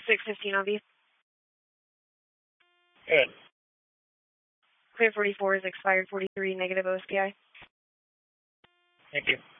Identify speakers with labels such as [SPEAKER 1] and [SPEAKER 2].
[SPEAKER 1] 615 on V.
[SPEAKER 2] Good.
[SPEAKER 1] Clear 44 is expired 43, negative OSPI.
[SPEAKER 2] Thank you.